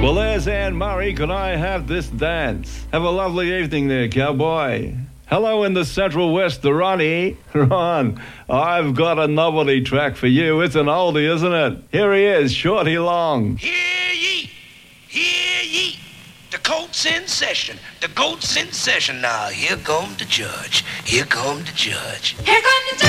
Well, there's Anne Murray. Could I have this dance? Have a lovely evening there, cowboy. Hello in the Central West, the Ronnie. Ron, I've got a novelty track for you. It's an oldie, isn't it? Here he is, Shorty Long. Hear ye, hear ye. The court's in session. The court's in session now. Here come the judge. Here come the judge. Here come the